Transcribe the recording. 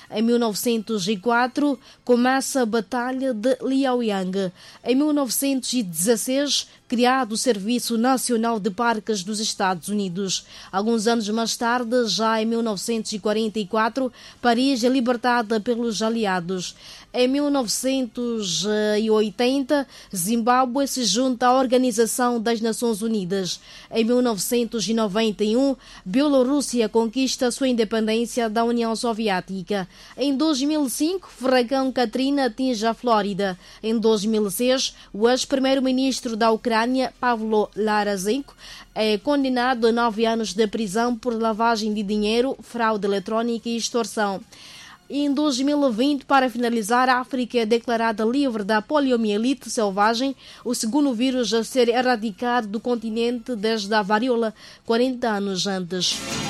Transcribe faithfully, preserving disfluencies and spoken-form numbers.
Em mil novecentos e quatro, começa a Batalha de Liaoyang. Em mil novecentos e dezesseis, criado o Serviço Nacional de Parques dos Estados Unidos. Alguns anos mais tarde, já em mil novecentos e quarenta e quatro, Paris é libertada pelos aliados. Em mil novecentos e oitenta, Zimbábue se junta à Organização das Nações Unidas. Em mil novecentos e noventa e um, Bielorrússia conquista sua independência da União Soviética. Em dois mil e cinco, furacão Katrina atinge a Flórida. Em dois mil e seis, o ex-primeiro-ministro da Ucrânia, Pavlo Larazenko, é condenado a nove anos de prisão por lavagem de dinheiro, fraude eletrônica e extorsão. Em dois mil e vinte, para finalizar, a África é declarada livre da poliomielite selvagem, o segundo vírus a ser erradicado do continente desde a varíola quarenta anos antes.